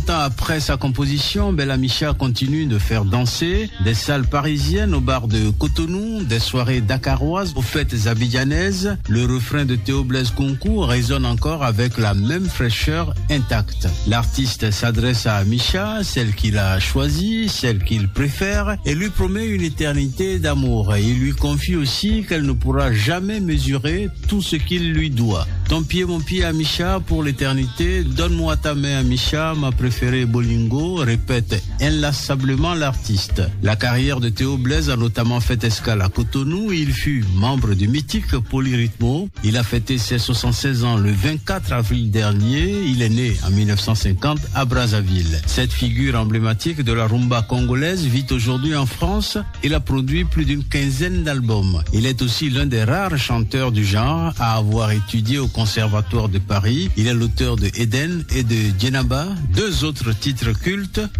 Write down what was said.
40 ans après sa composition, Bella Micha continue de faire danser des salles parisiennes au bar de Cotonou, des soirées dakaroises aux fêtes abidjanaises. Le refrain de Théo Blaise Kunku résonne encore avec la même fraîcheur intacte. L'artiste s'adresse à Micha, celle qu'il a choisie, celle qu'il préfère, et lui promet une éternité d'amour. Il lui confie aussi qu'elle ne pourra jamais mesurer tout ce qu'il lui doit. Ton pied, mon pied à Micha pour l'éternité, donne-moi ta main à Micha, ma préférée Bolingo, répète inlassablement l'artiste. La carrière de Théo Blaise a notamment fait escale à Cotonou. Il fut membre du mythique Polyrhythmo. Il a fêté ses 76 ans le 24 avril dernier. Il est né en 1950 à Brazzaville. Cette figure emblématique de la rumba congolaise vit aujourd'hui en France. Il a produit plus d'une quinzaine d'albums. Il est aussi l'un des rares chanteurs du genre à avoir étudié au Conservatoire de Paris. Il est l'auteur de Eden et de Djenaba, deux autres titres cultes